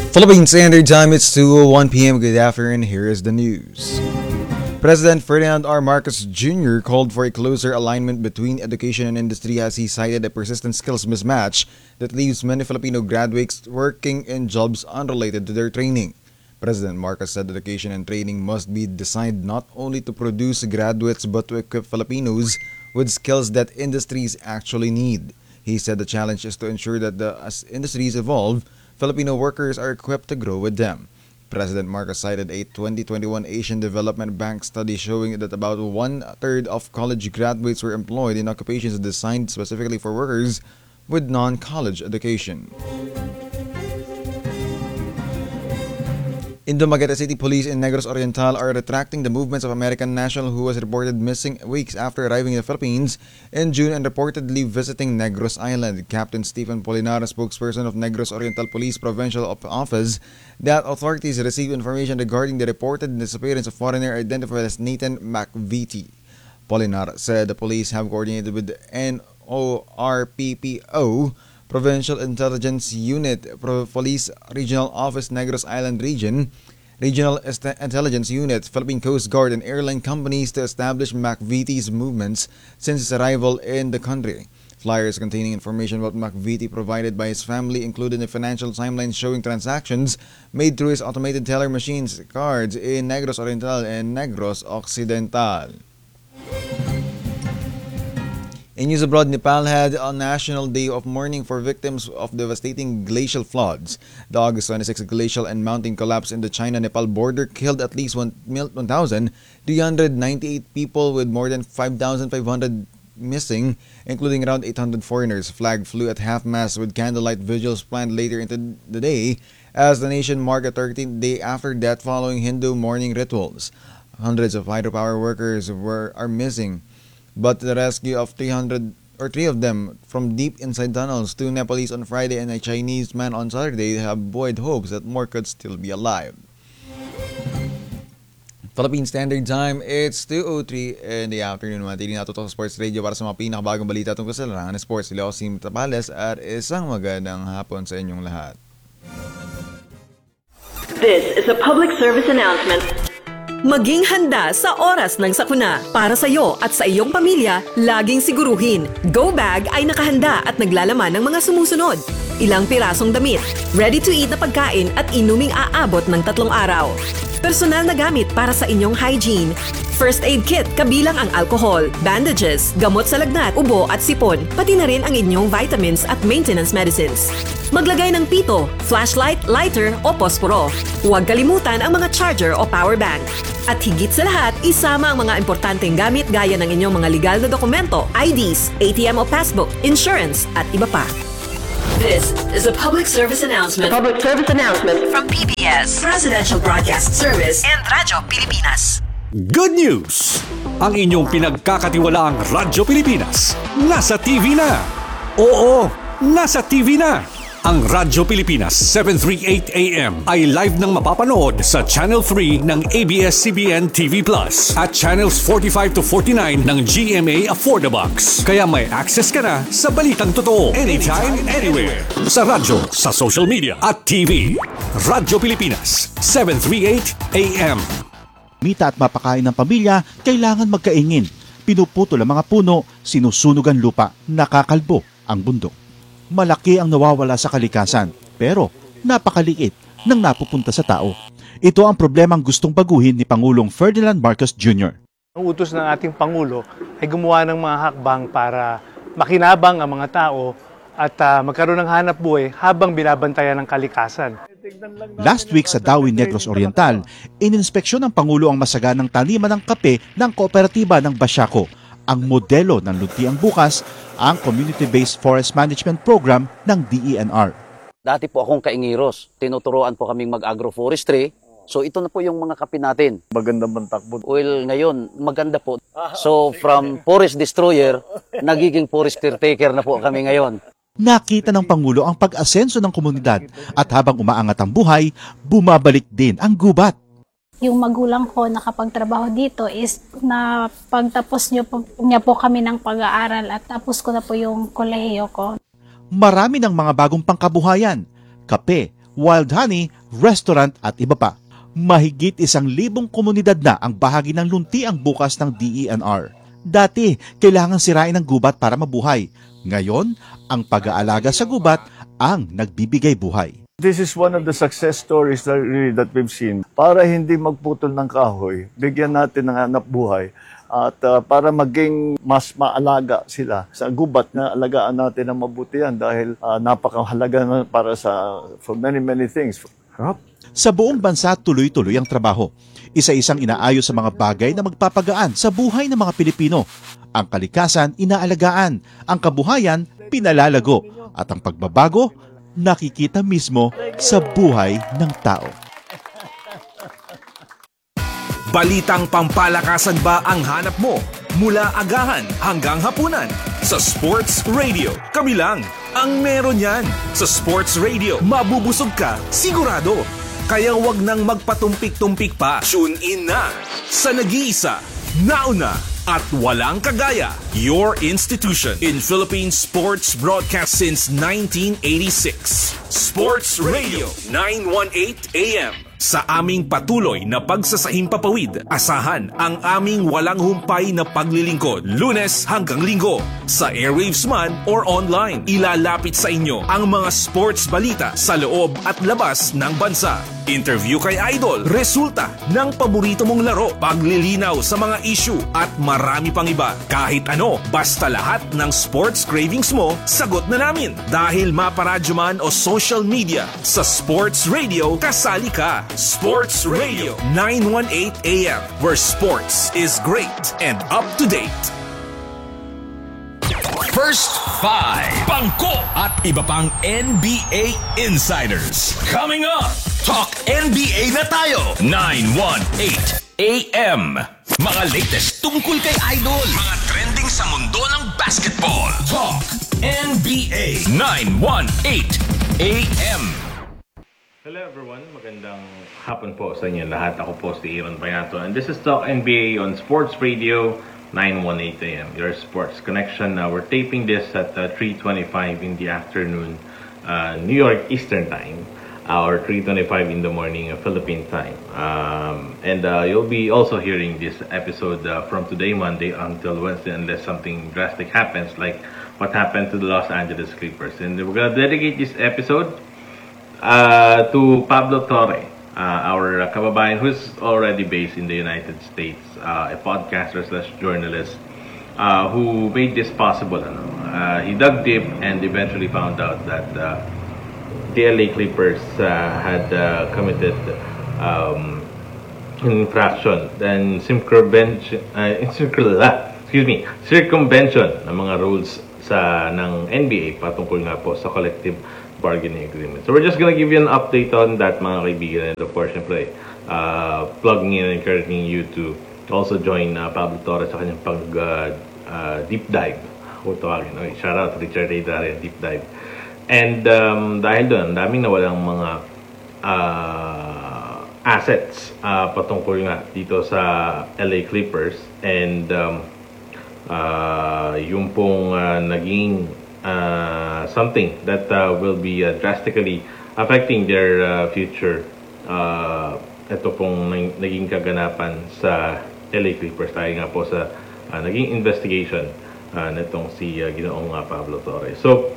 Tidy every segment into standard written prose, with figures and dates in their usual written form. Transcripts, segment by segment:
Philippine Standard Time, it's 2:01 p.m. Good afternoon, here is the news. President Ferdinand R. Marcos Jr. called for a closer alignment between education and industry as he cited a persistent skills mismatch that leaves many Filipino graduates working in jobs unrelated to their training. President Marcos said education and training must be designed not only to produce graduates but to equip Filipinos with skills that industries actually need. He said the challenge is to ensure that as industries evolve, Filipino workers are equipped to grow with them. President Marcos cited a 2021 Asian Development Bank study showing that about one-third of college graduates were employed in occupations designed specifically for workers with non-college education. Dumaguete City Police in Negros Oriental are retracting the movements of American national who was reported missing weeks after arriving in the Philippines in June and reportedly visiting Negros Island. Captain Stephen Polinar, spokesperson of Negros Oriental Police Provincial Office, that authorities received information regarding the reported disappearance of foreigner identified as Nathan McVitie. Polinar said the police have coordinated with the NORPPO, Provincial Intelligence Unit, Police Regional Office Negros Island Region, Regional Intelligence Unit, Philippine Coast Guard, and airline companies to establish McVitie's movements since his arrival in the country. Flyers containing information about McVitie provided by his family included a financial timeline showing transactions made through his automated teller machines cards in Negros Oriental and Negros Occidental. In news abroad, Nepal had a national day of mourning for victims of devastating glacial floods. The August 26 glacial and mountain collapse in the China-Nepal border killed at least 1,398 people with more than 5,500 missing, including around 800 foreigners. Flag flew at half-mast with candlelight vigils planned later into the day as the nation marked a 13th day after death following Hindu mourning rituals. Hundreds of hydropower workers are missing, but the rescue of three of them from deep inside tunnels, 2 Nepalese on Friday and a Chinese man on Saturday, have buoyed hopes that more could still be alive. Philippine Standard Time, it's 2:03 in the afternoon. Matili na sa Sports Radio para sa mga pinakabagong balita tungkol sa larangan ng sports. Sila si Tapales at isang magandang hapon sa inyong lahat. This is a public service announcement. Maging handa sa oras ng sakuna. Para sa iyo at sa iyong pamilya, laging siguruhin, Go Bag ay nakahanda at naglalaman ng mga sumusunod. Ilang pirasong damit, ready-to-eat na pagkain at inuming aabot ng 3 araw. Personal na gamit para sa inyong hygiene. First aid kit kabilang ang alcohol, bandages, gamot sa lagnat, ubo at sipon, pati na rin ang inyong vitamins at maintenance medicines. Maglagay ng pito, flashlight, lighter o posporo. Huwag kalimutan ang mga charger o power bank. At higit sa lahat, isama ang mga importanteng gamit gaya ng inyong mga legal na dokumento, IDs, ATM o passbook, insurance at iba pa. This is a public service announcement. From PBS, Presidential Broadcast Service and Radyo Pilipinas. Good news! Ang inyong pinagkakatiwalaang Radyo Pilipinas nasa TV na. Oo, nasa TV na. Ang Radyo Pilipinas 738 AM ay live nang mapapanood sa Channel 3 ng ABS-CBN TV Plus at Channels 45 to 49 ng GMA Affordabox. Kaya may access ka na sa balitang totoo anytime, anywhere. Sa radyo, sa social media at TV. Radyo Pilipinas 738 AM. Mita at mapakain ng pamilya, kailangan magkaingin. Pinuputol ang mga puno, sinusunog ang lupa, nakakalbo ang bundok. Malaki ang nawawala sa kalikasan, pero napakaliit nang napupunta sa tao. Ito ang problemang gustong baguhin ni Pangulong Ferdinand Marcos Jr. Ang utos ng ating Pangulo ay gumawa ng mga hakbang para makinabang ang mga tao at magkaroon ng hanap buhay habang binabantayan ng kalikasan. Last week sa Dawin, Negros Oriental, ininspeksyon ng Pangulo ang masaganang taniman ng kape ng kooperatiba ng Basyaco. Ang modelo ng Luntiang Bukas, ang Community-Based Forest Management Program ng DENR. Dati po akong kaingiros. Tinuturoan po kaming mag-agroforestry. So ito na po yung mga kape natin. Maganda bang takbo? Well, ngayon, maganda po. So from forest destroyer, nagiging forest caretaker na po kami ngayon. Nakita ng Pangulo ang pag-asenso ng komunidad at habang umaangat ang buhay, bumabalik din ang gubat. Yung magulang ko nakapagtrabaho dito is na pagtapos niya po kami ng pag-aaral at tapos ko na po yung kolehiyo ko. Marami ng mga bagong pangkabuhayan, kape, wild honey, restaurant at iba pa. Mahigit 1,000 komunidad na ang bahagi ng luntiang bukas ng DENR. Dati, kailangan sirain ang gubat para mabuhay. Ngayon, ang pag-aalaga sa gubat ang nagbibigay buhay. This is one of the success stories that we've seen. Para hindi magputol ng kahoy, bigyan natin ng hanap buhay at para maging mas maalaga sila sa gubat na alagaan natin ng mabuti yan dahil napakahalaga na para for many things. Sa buong bansa, tuloy-tuloy ang trabaho. Isa-isang inaayos sa mga bagay na magpapagaan sa buhay ng mga Pilipino. Ang kalikasan, inaalagaan. Ang kabuhayan, pinalalago. At ang pagbabago, nakikita mismo sa buhay ng tao. Balitang pampalakasan ba ang hanap mo? Mula agahan hanggang hapunan. Sa Sports Radio, kami lang ang meron yan. Sa Sports Radio, mabubusog ka, sigurado. Kaya wag nang magpatumpik-tumpik pa. Tune in na sa nag-iisa, nauna at walang kagaya. Your institution in Philippine sports broadcast since 1986. Sports Radio 918 AM. Sa aming patuloy na pagsasahimpapawid, asahan ang aming walang humpay na paglilingkod, Lunes hanggang Linggo. Sa airwaves man or online, ilalapit sa inyo ang mga sports balita sa loob at labas ng bansa. Interview kay Idol, resulta ng paborito mong laro, paglilinaw sa mga issue at marami pang iba. Kahit ano, basta lahat ng sports cravings mo, sagot na namin. Dahil maparadyo man o social media, sa Sports Radio, kasali ka. Sports Radio 918 AM, where sports is great and up to date. First Five, Bangko at iba pang NBA insiders. Coming up, Talk NBA na tayo. 918 AM. Mga latest tungkol kay Idol. Mga trending sa mundo ng basketball. Talk NBA 918 AM. Hello everyone, magandang hapon po sa inyo lahat. Ako po si Aaron Bayato and this is Talk NBA on Sports Radio 918 AM, your sports connection. We're taping this at 3:25 in the afternoon, New York Eastern Time, or 3:25 in the morning Philippine time. And you'll be also hearing this episode from today, Monday, until Wednesday, unless something drastic happens, like what happened to the Los Angeles Clippers. And we're gonna dedicate this episode to Pablo Torre, our kababayan who's already based in the United States, a podcaster / journalist who made this possible. He dug deep and eventually found out that the LA Clippers had committed infraction and circumvention ng mga rules ng NBA patungkol nga po sa collective bargaining agreement. So we're just gonna give you an update on that, mga kaibigan, and of course, syempre, plugging in and encouraging you to also join Pablo Torres sa kanyang deep dive. Kung tawagin, okay? Shout out to Richard A. Daria, deep dive. And dahil doon, daming nawalang mga assets patungkol nga dito sa LA Clippers, and yung pong naging something that will be drastically affecting their future. Ito pong naging kaganapan sa LA Clippers dahil nga po sa naging investigation nitong si Ginoong Pablo Torres. So,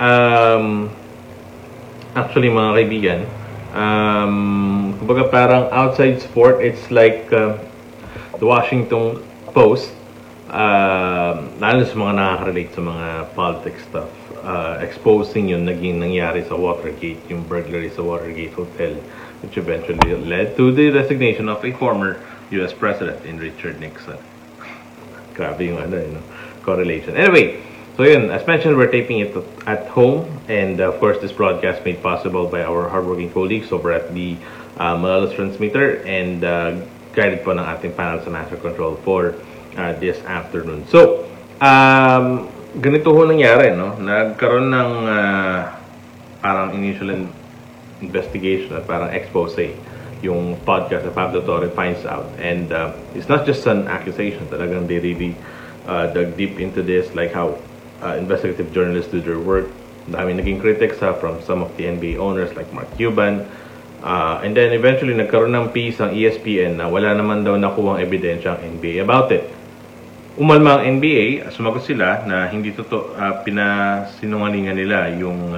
actually mga kaibigan, kumbaga parang outside sport, it's like the Washington Post, lalo sa mga nakaka-relate sa mga politics stuff, exposing yung naging nangyari sa Watergate, yung burglary sa Watergate Hotel, which eventually led to the resignation of a former US President in Richard Nixon. Grabe yung correlation. Anyway, so yun, as mentioned, we're taping it at home, and of course this broadcast made possible by our hardworking colleagues over at the Malolos Transmitter, and guided po ng ating panel sa Master Control for this afternoon. So, ganito ho nangyari, no? Nagkaroon ng parang initial investigation at parang expose yung podcast na Pablo Torre finds out. And it's not just an accusation. Talagang they really dug deep into this, like how investigative journalists do their work. Dami naging critics from some of the NBA owners like Mark Cuban. And then eventually nagkaroon ng piece ang ESPN na wala naman daw nakuhang ebidensya ang NBA about it. Umalma ang NBA, sumagot sila na hindi totoo, pinasinungalingan nila yung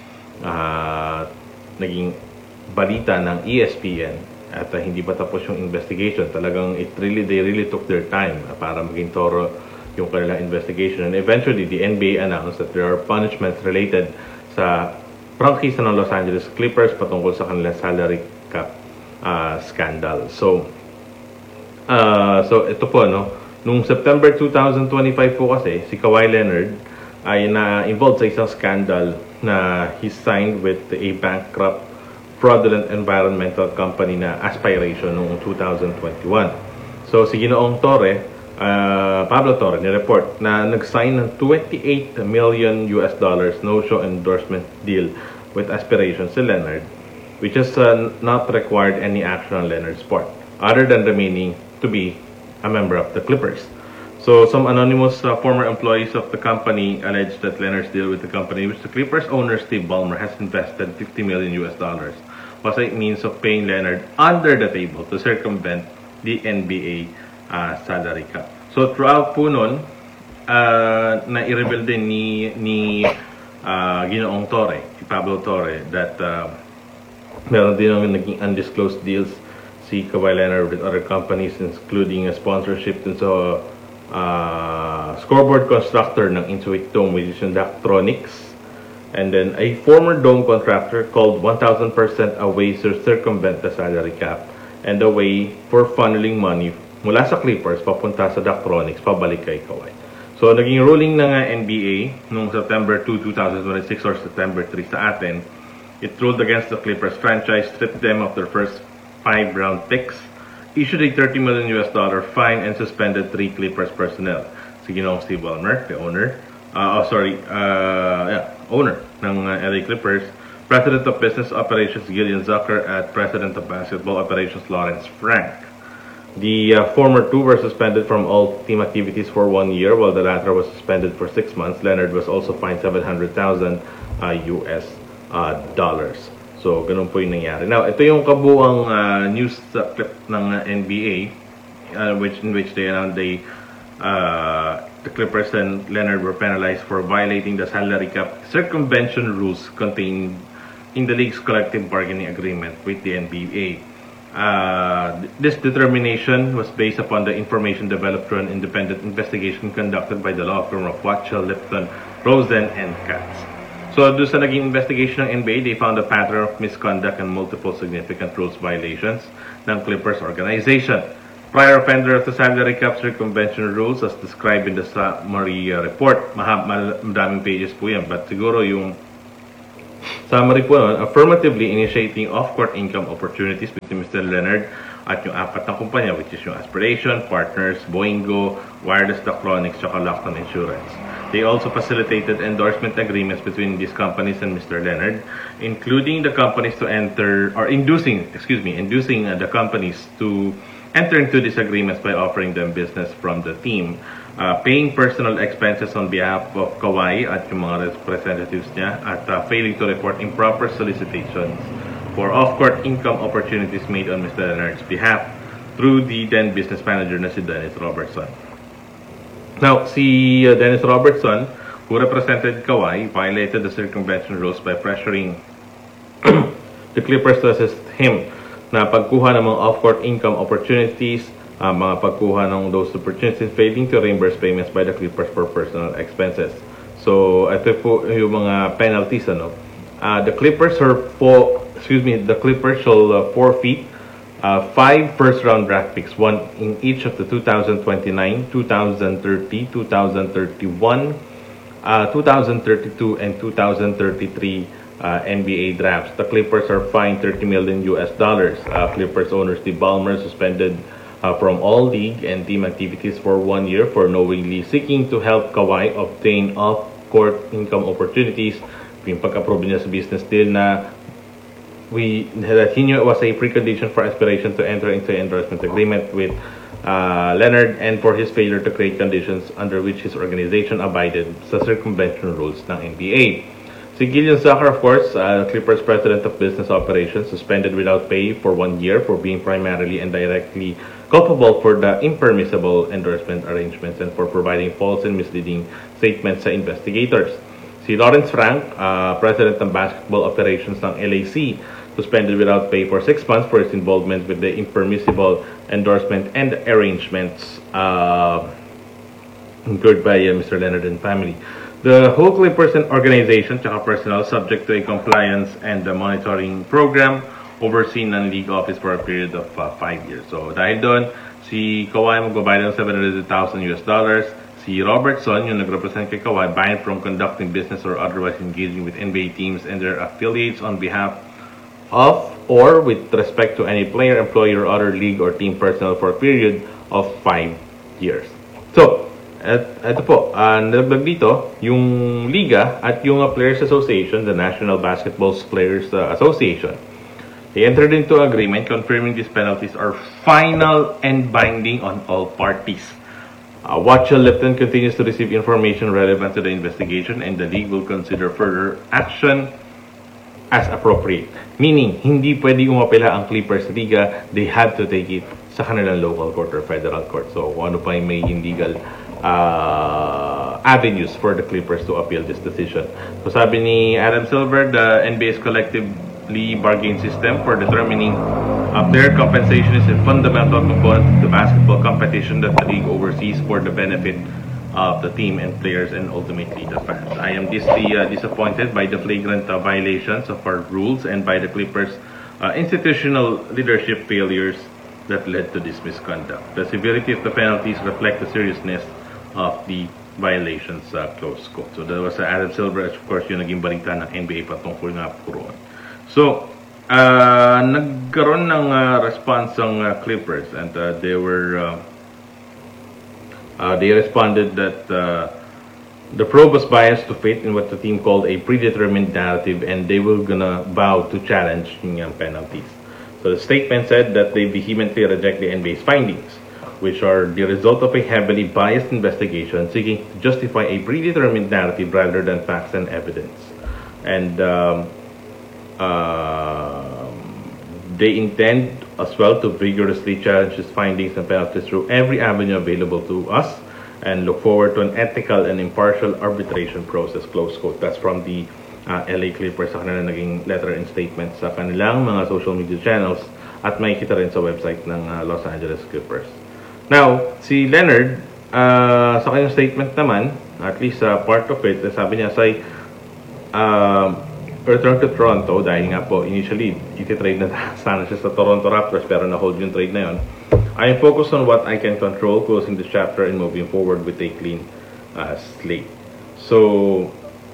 naging balita ng ESPN at hindi pa tapos yung investigation. Talagang they really took their time para maging thorough yung kanilang investigation. And eventually, the NBA announced that there are punishments related sa franchise ng Los Angeles Clippers patungkol sa kanilang salary cap scandal. So ito po, no? Nung September 2025 po kasi, si Kawhi Leonard ay na-involved sa isang scandal na he signed with a bankrupt fraudulent environmental company na Aspiration noong 2021. So si Ginoong Torre, Pablo Torre, ni-report na nag-sign ng $28 million no-show endorsement deal with Aspiration si Leonard, which has not required any action on Leonard's part, other than remaining to be a member of the Clippers. So some anonymous former employees of the company alleged that Leonard's deal with the company, which the Clippers owner Steve Ballmer has invested $50 million, was a means of paying Leonard under the table to circumvent the NBA salary cap. So throughout po nun, na-i-reveal din ni Ginoong Torre, si Pablo Torre, that meron din ang naging undisclosed deals si Kawhi Leonard with other companies, including a sponsorship dun sa scoreboard constructor ng Intuit Dome, which is yung Daktronics, and then a former dome contractor called 1,000% a way to circumvent the salary cap and a way for funneling money mula sa Clippers papunta sa Daktronics pabalik kay Kawhi. So naging ruling ng NBA noong September 2, 2026 or September 3 sa atin. It ruled against the Clippers franchise, stripped them of their first 5 round picks, issued a $30 million fine, and suspended 3 Clippers personnel. Si Ginoong Steve Ballmer, the owner, owner ng LA Clippers, President of Business Operations Gillian Zucker, at President of Basketball Operations Lawrence Frank. The former two were suspended from all team activities for 1 year, while the latter was suspended for 6 months. Leonard was also fined $700,000 US dollars. So, ganun po yung nangyari. Now, ito yung kabuang news clip ng NBA, in which they announced the Clippers and Leonard were penalized for violating the salary cap circumvention rules contained in the league's collective bargaining agreement with the NBA. This determination was based upon the information developed through an independent investigation conducted by the law firm of Watchell, Lipton, Rosen, and Katz. So, doon sa naging investigation ng NBA, they found a pattern of misconduct and multiple significant rules violations ng Clippers organization. Prior offender of the salary cap circumvention rules as described in the summary report. Madaming pages po yan, but siguro yung summary po nun, affirmatively initiating off-court income opportunities between Mr. Leonard at yung 4 na kumpanya, which is yung Aspiration, Partners, Boingo, Wireless Daktronics, at Lockton Insurance. They also facilitated endorsement agreements between these companies and Mr. Leonard, including the companies to enter, or inducing the companies to enter into these agreements by offering them business from the team, paying personal expenses on behalf of Kawhi at yung mga representatives niya, at failing to report improper solicitations for off-court income opportunities made on Mr. Leonard's behalf through the then business manager na si Dennis Robertson. Now, si Dennis Robertson, who represented Kawhi, violated the circumvention rules by pressuring the Clippers to assist him na pagkuha ng mga off-court income opportunities, mga pagkuha ng those opportunities, failing to reimburse payments by the Clippers for personal expenses. So, ito po yung mga penalties, ano. The Clippers shall forfeit 5 first-round draft picks, one in each of the 2029, 2030, 2031, 2032, and 2033 NBA drafts. The Clippers are fined $30 million. Clippers owner Steve Ballmer suspended from all league and team activities for 1 year for knowingly seeking to help Kawhi obtain off-court income opportunities. Yung pag-approve niya sa business deal na that he knew it was a precondition for Aspiration to enter into an endorsement agreement with Leonard, and for his failure to create conditions under which his organization abided sa circumvention rules ng NBA. Si Gideon Zucker, of course, Clippers President of Business Operations, suspended without pay for 1 year for being primarily and directly culpable for the impermissible endorsement arrangements and for providing false and misleading statements sa investigators. Si Lawrence Frank, President ng Basketball Operations ng LAC, suspended without pay for 6 months for his involvement with the impermissible endorsement and arrangements incurred by Mr. Leonard and family. The whole Clippers organization tsaka personnel subject to a compliance and monitoring program overseen ng league office for a period of 5 years. So dahil doon, si Kawhi magbabayad ng $700,000. Si Robertson, yung nag-represent kay Kawhi, banned from conducting business or otherwise engaging with NBA teams and their affiliates on behalf of or with respect to any player, employee, or other league or team personnel for a period of 5 years. So, ito po, nalagdag dito, yung Liga at yung Players Association, the National Basketball Players Association, they entered into agreement confirming these penalties are final and binding on all parties. Watchell Lipton continues to receive information relevant to the investigation and the league will consider further action as appropriate. Meaning, hindi pwede umapela ang Clippers Liga, they have to take it sa kanilang local court or federal court. So, kung ano pa yung may illegal avenues for the Clippers to appeal this decision. So sabi ni Adam Silver, the NBA's collectively bargaining system for determining player compensation is a fundamental component of the basketball competition that the league oversees for the benefit of the team and players and ultimately the fans. I am deeply disappointed by the flagrant violations of our rules and by the Clippers' institutional leadership failures that led to this misconduct. The severity of the penalties reflect the seriousness of the violations, close quote. So that was Adam Silver, of course, yung naging balita ng NBA patungkol nga po roon. So, nagkaroon ng response ng Clippers and they responded that the probe was biased to fit in what the team called a predetermined narrative and they were gonna vow to challenge yung penalties. So the statement said that they vehemently reject the NBA's findings, which are the result of a heavily biased investigation seeking to justify a predetermined narrative rather than facts and evidence. And they intend as well to vigorously challenge these findings and penalties through every avenue available to us and look forward to an ethical and impartial arbitration process, close quote. That's from the LA Clippers sa kanilang naging letter and statement sa kanilang mga social media channels at makikita rin sa website ng Los Angeles Clippers. Now, si Leonard, sa kanyang statement naman, at least part of it, sabi niya say, return to Toronto, dahil nga po, initially, iti-trade na sana siya sa Toronto Raptors, pero na-hold yung trade na yun. I am focused on what I can control, closing this chapter and moving forward with a clean slate. So,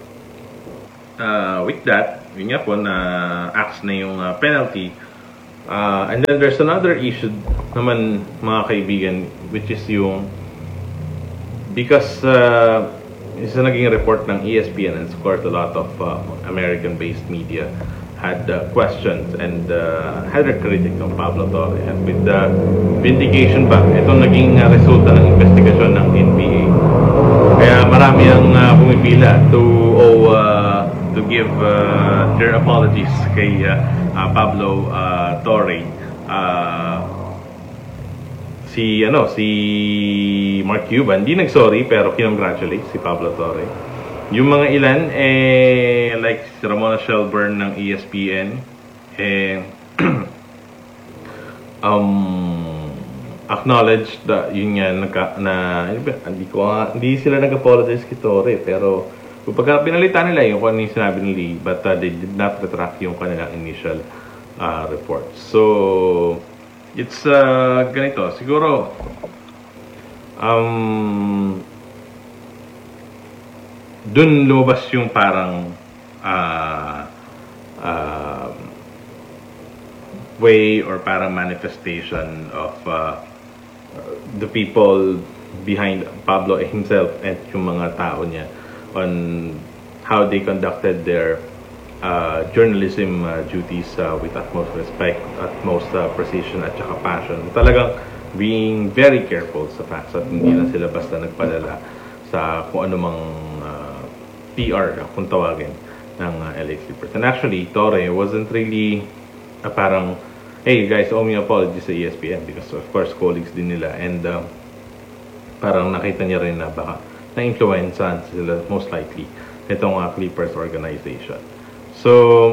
with that, yun nga po, na-axe na yung penalty. And then there's another issue naman mga kaibigan, which is yung because isa naging report ng ESPN and of course a lot of American-based media had questions and had a critic ng Pablo Torre and with the vindication ba itong naging resulta ng investigasyon ng NBA. Kaya marami ang pumipila to give their apologies kay Pablo Torre. Si Mark Cuban hindi nagsorry pero kinongratulate si Pablo Torre. Yung mga ilan like si Ramona Shelburne ng ESPN acknowledged that yun nga hindi sila nag-apologize kay Torre pero kapag pinalitan nila yung kung ano yung sinabi ng league but they did not retract yung kanilang initial report. So it's ganito siguro dun lumabas yung parang way or parang manifestation of the people behind Pablo himself and yung mga tao niya on how they conducted their journalism duties with utmost respect, utmost precision at saka passion. Talagang being very careful sa facts at hindi lang sila basta nagpadala sa kung anumang PR kung tawagin ng LA Clippers. And actually, Torre wasn't really parang, hey guys, owe me apology sa ESPN because of course colleagues din nila, and parang nakita niya rin na baka na-influencean sila most likely itong Clippers organization. So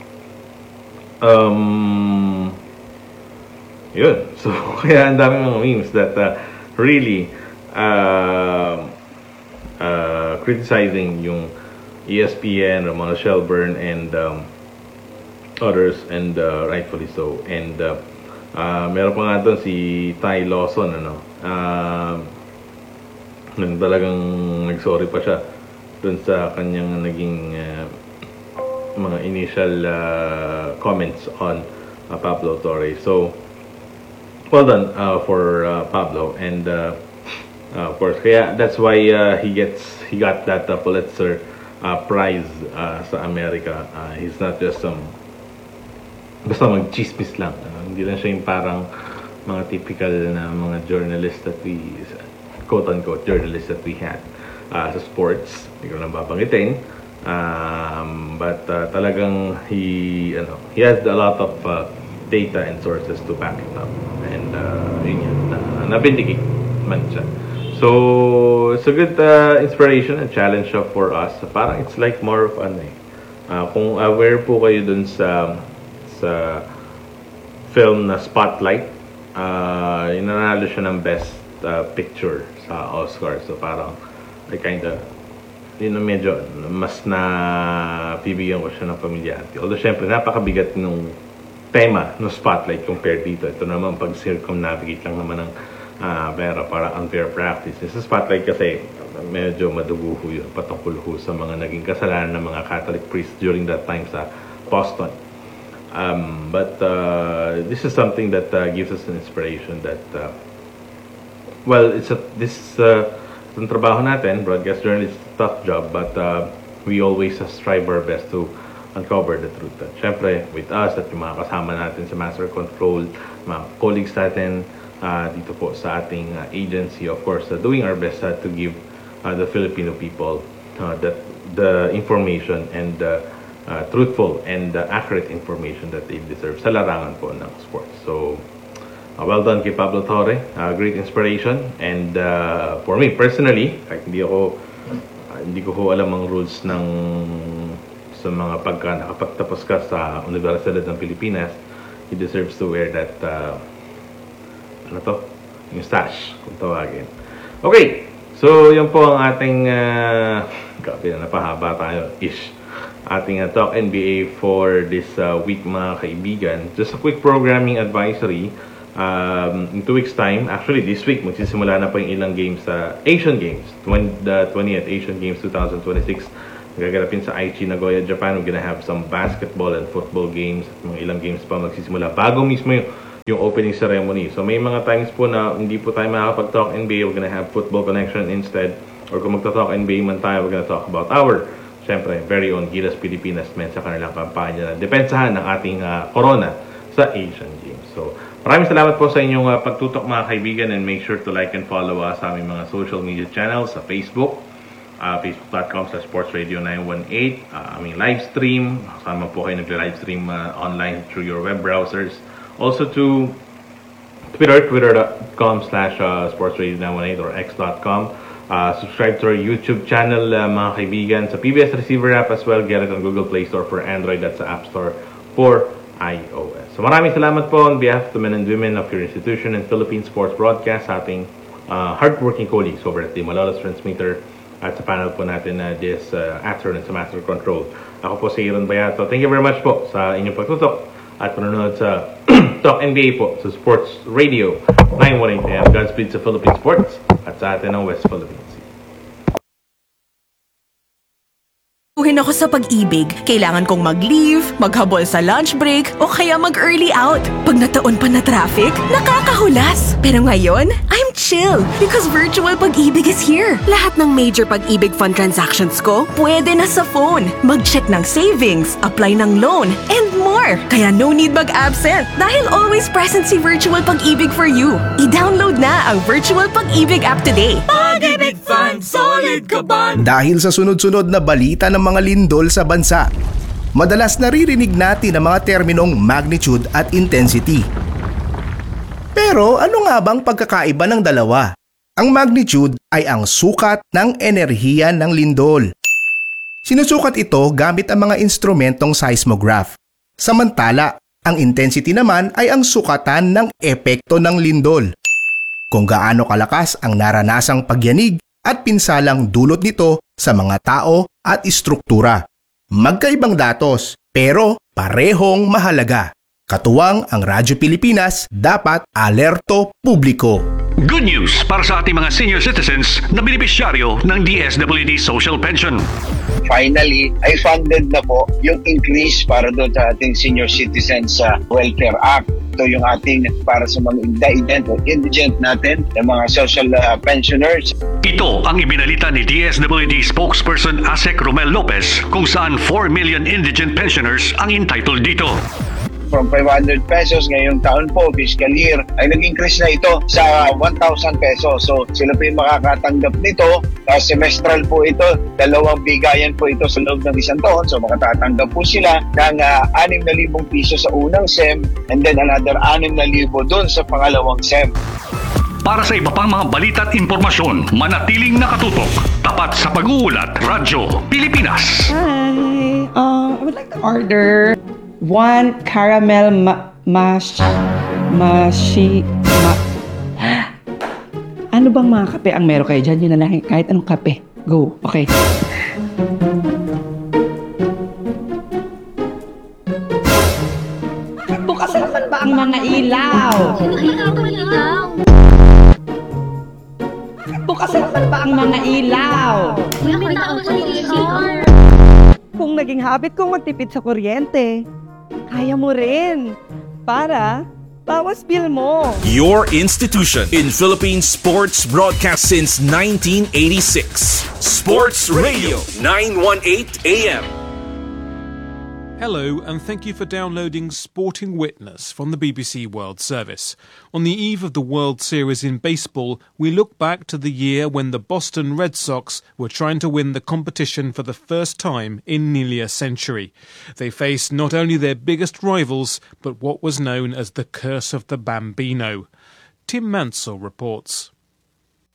yun. So kaya ang daming mga memes that really criticizing yung ESPN, Ramona Shelburne, and others, and rightfully so. And meron pa nga doon si Ty Lawson, talagang nagsorry pa siya doon sa kanyang naging mga initial comments on Pablo Torre. So well done for Pablo, and of course, kaya that's why he got that Pulitzer prize sa Amerika. He's not just basta mag-chismis lang. Hindi lang siya yung parang mga typical na mga journalists that we, quote-unquote journalists that we had sa sports. Hindi ko lang babanggitin. But talagang he has a lot of data and sources to back it up. And yun yan, nabindicate man siya. So it's a good inspiration and challenge for us. Parang it's like more of kung aware po kayo dun sa film na Spotlight, nanalo siya ng best picture sa Oscar. So parang medyo mas na bibigyan ko siya ng pamilyarity. Although syempre napakabigat nung tema ng Spotlight compared dito. Ito naman pag circumnavigate lang naman ng pera para unfair practice. Sa Spotlight kasi medyo madugo yun, patungkol sa mga naging kasalanan ng mga Catholic priests during that time sa Boston. But this is something that gives us an inspiration that this is ang trabaho natin, broadcast journalist, tough job, but we always strive our best to uncover the truth. Siyempre, with us at yung mga kasama natin sa Master Control, mga colleagues natin dito po sa ating agency, of course, doing our best to give the Filipino people the information and truthful and accurate information that they deserve sa larangan po ng sports. So, well done kay Pablo Torre. Great inspiration. And for me, personally, kahit hindi ko alam ang rules sa mga pagka nakapagtapos ka sa Universidad ng Pilipinas, he deserves to wear that yung sash, kung tawagin. Okay, so yan po ang ating grabe na napahaba tayo ating Talk NBA for this week, mga kaibigan. Just a quick programming advisory. In 2 weeks time, actually this week magsisimula na po yung ilang games sa Asian Games, the 20th Asian Games 2026. Gaganapin sa Aichi, Nagoya, Japan. We're gonna have some basketball and football games. Mga ilang games pa magsisimula bago mismo yung opening ceremony. So may mga times po na hindi po tayo makakapag-talk NBA. We're gonna have Football Connection instead. Or kung magta-talk NBA man tayo, we're gonna talk about our, syempre, very own Gilas Pilipinas men sa kanilang kampanya na depensahan ng ating corona sa Asian Games. So maraming salamat po sa inyong pagtutok, mga kaibigan, and make sure to like and follow us sa aming mga social media channels sa Facebook, facebook.com/sportsradio918, aming live stream, kasama po kayo nagla-live stream online through your web browsers. Also to Twitter, twitter.com/sportsradio918 or x.com. Subscribe to our YouTube channel, mga kaibigan, sa PBS Receiver app as well. Get it on Google Play Store for Android at sa App Store for iOS. So maraming salamat po on behalf of the men and women of your institution and Philippine Sports Broadcast, sa ating hardworking colleagues over at the Malolos Transmitter at sa panel po natin this afternoon sa Master Control. Ako po si Aaron Bayato. Thank you very much po sa inyong pagtutok at panonood sa Talk NBA po sa Sports Radio 918 AM. Godspeed sa Philippine Sports at sa atin ng West Philippines. Ako sa pag-ibig, kailangan kong mag-leave, maghabol sa lunch break, o kaya mag-early out. Pag nataon pa na traffic, nakakahulas. Pero ngayon, I'm chill because Virtual Pag-ibig is here. Lahat ng major Pag-ibig fund transactions ko, pwede na sa phone. Mag-check ng savings, apply ng loan, and more. Kaya no need mag-absent dahil always present si Virtual Pag-ibig for you. I-download na ang Virtual Pag-ibig app today. Pag-ibig Fund, solid ka ba? Dahil sa sunod-sunod na balita ng mga lindol sa bansa. Madalas naririnig natin ang mga terminong magnitude at intensity. Pero ano nga bang pagkakaiba ng dalawa? Ang magnitude ay ang sukat ng enerhiya ng lindol. Sinusukat ito gamit ang mga instrumentong seismograph. Samantala, ang intensity naman ay ang sukatan ng epekto ng lindol. Kung gaano kalakas ang naranasang pagyanig at pinsalang dulot nito sa mga tao at istruktura. Magkaibang datos, pero parehong mahalaga. Katuwang ang Radyo Pilipinas, dapat alerto publiko. Good news para sa ating mga senior citizens na benepisyaryo ng DSWD Social Pension. Finally, ay funded na po yung increase para doon sa ating Senior Citizens Welfare Act. Ito yung ating para sa mga indigent natin, yung mga social pensioners. Ito ang ibinalita ni DSWD spokesperson Asek Romel Lopez kung saan 4 million indigent pensioners ang entitled dito. From 500 pesos ngayong taon po, fiscal year, ay nag-increase na ito sa 1,000 pesos. So sila po yung makakatanggap nito. Semestral po ito, 2 bigayan po ito sa loob ng isang taon. So makatatanggap po sila ng 6,000 piso sa unang SEM and then another 6,000 doon sa pangalawang SEM. Para sa iba pang mga balita at impormasyon, manatiling nakatutok. Tapat sa pag-uulat, Radyo Pilipinas. Hi, I would like to order 1 caramel Ano bang mga kape ang meron kayo dyan? Yun na lang, kahit anong kape. Go, okay. Bukas naman ba ang mga ilaw? Bukas naman ba ang mga ilaw? Kung naging habit kong magtipid sa kuryente, kaya mo rin. Para bawas bill mo. Your institution in Philippine sports broadcast since 1986. Sports Radio 918 AM. Hello, and thank you for downloading Sporting Witness from the BBC World Service. On the eve of the World Series in baseball, we look back to the year when the Boston Red Sox were trying to win the competition for the first time in nearly a century. They faced not only their biggest rivals, but what was known as the Curse of the Bambino. Tim Mansell reports.